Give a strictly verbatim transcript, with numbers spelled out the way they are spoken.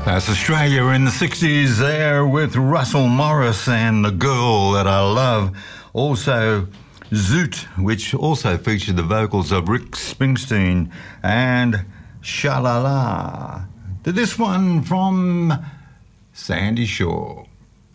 That's Australia in the sixties there with Russell Morris and The Girl That I Love. Also, Zoot, which also featured the vocals of Rick Springsteen, and Sha-La-La. To this one from Sandy Shaw.